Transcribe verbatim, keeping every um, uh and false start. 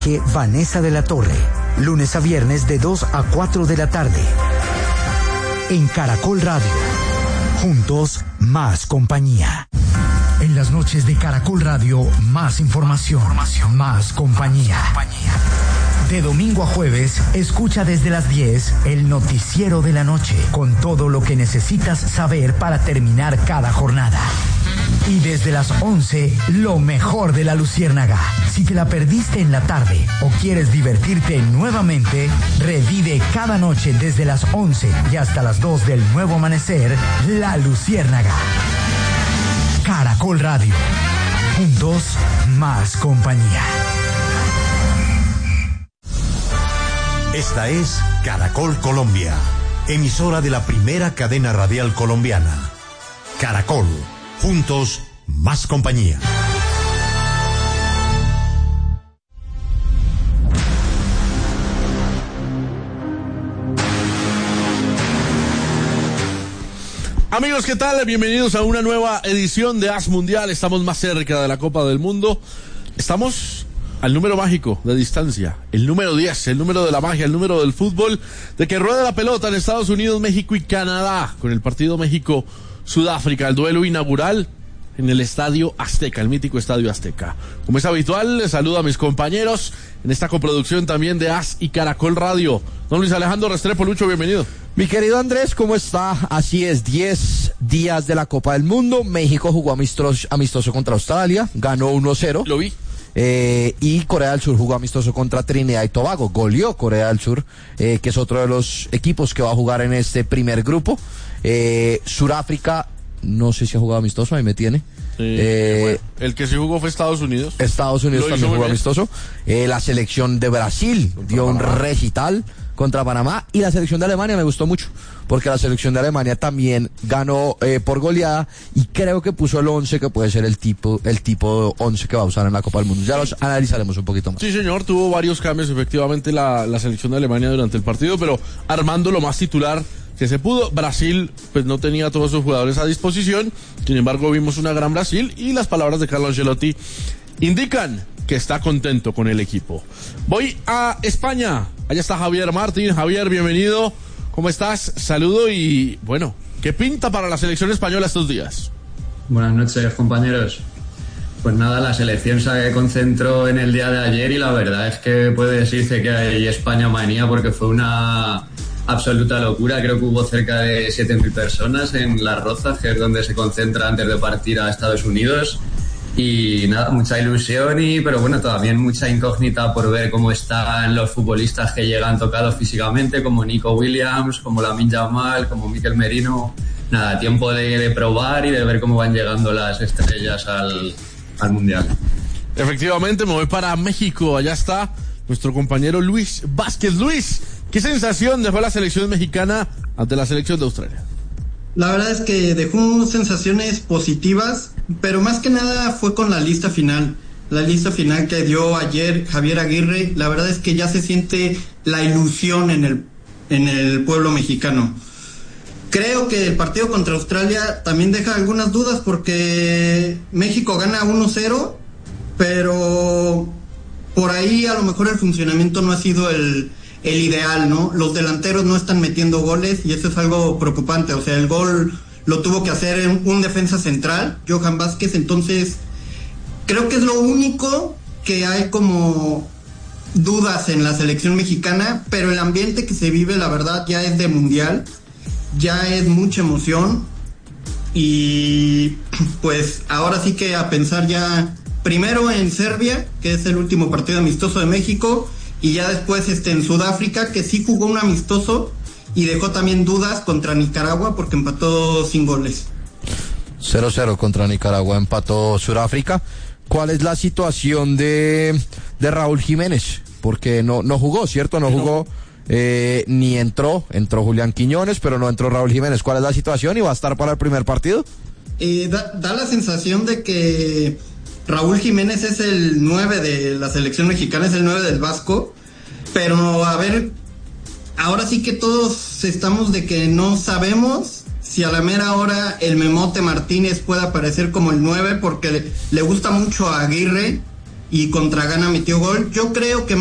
Vanessa de la Torre, lunes a viernes de dos a cuatro de la tarde. En Caracol Radio, juntos más compañía. En las noches de Caracol Radio, más información, más compañía. De domingo a jueves, escucha desde las diez el noticiero de la noche, con todo lo que necesitas saber para terminar cada jornada. Y desde las once, lo mejor de la Luciérnaga. Si te la perdiste en la tarde o quieres divertirte nuevamente, revive cada noche desde las once y hasta las dos del nuevo amanecer, La Luciérnaga. Caracol Radio. Juntos, más compañía. Esta es Caracol Colombia, emisora de la primera cadena radial colombiana. Caracol. Juntos, más compañía. Amigos, ¿qué tal? Bienvenidos a una nueva edición de As Mundial. Estamos más cerca de la Copa del Mundo. Estamos al número mágico de distancia, el número diez, el número de la magia, el número del fútbol, de que rueda la pelota en Estados Unidos, México y Canadá, con el partido México-Sudáfrica, el duelo inaugural en el Estadio Azteca, el mítico Estadio Azteca. Como es habitual, les saludo a mis compañeros en esta coproducción también de As y Caracol Radio. Don Luis Alejandro Restrepo, Lucho, bienvenido. Mi querido Andrés, ¿cómo está? Así es, diez días de la Copa del Mundo. México jugó amistoso, amistoso contra Australia, ganó uno cero. Lo vi. Eh, y Corea del Sur jugó amistoso contra Trinidad y Tobago, goleó Corea del Sur, eh, que es otro de los equipos que va a jugar en este primer grupo. eh, Suráfrica, no sé si ha jugado amistoso, ahí me tiene. Sí, eh, bueno, el que sí jugó fue Estados Unidos. Estados Unidos también jugó amistoso. eh, La selección de Brasil contra dio Panamá. Un recital contra Panamá, y la selección de Alemania me gustó mucho, porque la selección de Alemania también ganó eh, por goleada, y creo que puso el once que puede ser el tipo el tipo once que va a usar en la Copa del Mundo. Ya los analizaremos un poquito más. Sí, señor, tuvo varios cambios efectivamente la, la selección de Alemania durante el partido, pero armando lo más titular que se pudo. Brasil pues no tenía a todos sus jugadores a disposición, sin embargo vimos una gran Brasil, y las palabras de Carlo Ancelotti indican que está contento con el equipo. Voy a España, allá está Javier Martín. Javier, bienvenido, ¿cómo estás? Saludo y bueno, ¿qué pinta para la selección española estos días? Buenas noches, compañeros. Pues nada, la selección se concentró en el día de ayer y la verdad es que puede decirse que hay España manía, porque fue una absoluta locura. Creo que hubo cerca de siete mil personas en Las Rozas, que es donde se concentra antes de partir a Estados Unidos. Y nada, mucha ilusión, y pero bueno, también mucha incógnita por ver cómo están los futbolistas que llegan tocados físicamente, como Nico Williams, como Lamine Yamal, como Mikel Merino. Nada, tiempo de, de probar y de ver cómo van llegando las estrellas al, al Mundial. Efectivamente, me voy para México. Allá está nuestro compañero Luis Vázquez. Luis, ¿qué sensación dejó la selección mexicana ante la selección de Australia? La verdad es que dejó sensaciones positivas, pero más que nada fue con la lista final. La lista final que dio ayer Javier Aguirre, la verdad es que ya se siente la ilusión en el, en el pueblo mexicano. Creo que el partido contra Australia también deja algunas dudas, porque México gana uno cero, pero por ahí a lo mejor el funcionamiento no ha sido el... el ideal, ¿no? Los delanteros no están metiendo goles y eso es algo preocupante. O sea, el gol lo tuvo que hacer un defensa central, Johan Vázquez. Entonces creo que es lo único que hay como dudas en la selección mexicana, pero el ambiente que se vive, la verdad, ya es de mundial, ya es mucha emoción, y pues ahora sí que a pensar ya primero en Serbia, que es el último partido amistoso de México, y ya después este en Sudáfrica, que sí jugó un amistoso y dejó también dudas contra Nicaragua porque empató sin goles. cero cero contra Nicaragua, empató Sudáfrica. ¿Cuál es la situación de, de Raúl Jiménez? Porque no, no jugó, ¿cierto? No jugó, eh, ni entró, entró Julián Quiñones, pero no entró Raúl Jiménez. ¿Cuál es la situación y va a estar para el primer partido? Eh, da, da la sensación de que Raúl Jiménez es el nueve de la selección mexicana, es el nueve del Vasco, pero a ver, ahora sí que todos estamos de que no sabemos si a la mera hora el Memote Martínez puede aparecer como el nueve, porque le, le gusta mucho a Aguirre y contra Ghana metió gol. Yo creo que